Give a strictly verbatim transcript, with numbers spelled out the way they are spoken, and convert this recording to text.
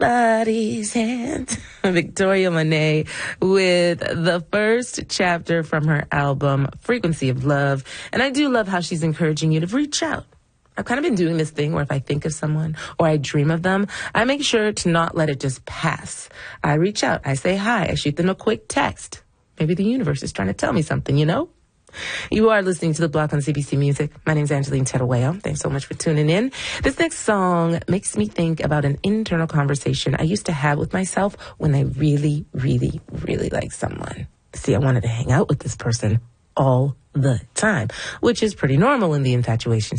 Body's hand. Victoria Monet with the first chapter from her album, Frequency of Love. And I do love how she's encouraging you to reach out. I've kind of been doing this thing where if I think of someone or I dream of them, I make sure to not let it just pass. I reach out. I say hi. I shoot them a quick text. Maybe the universe is trying to tell me something, you know? You are listening to The Block on C B C Music. My name's Angeline Terueo. Thanks so much for tuning in. This next song makes me think about an internal conversation I used to have with myself when I really, really, really liked someone. See, I wanted to hang out with this person all the time, which is pretty normal in the infatuation